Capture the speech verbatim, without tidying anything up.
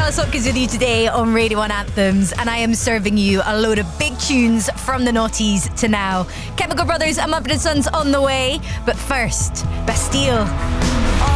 Alice Hopkins with you today on Radio one Anthems, and I am serving you a load of big tunes from the noughties to now. Chemical Brothers and Muppet and Sons on the way, but first, Bastille.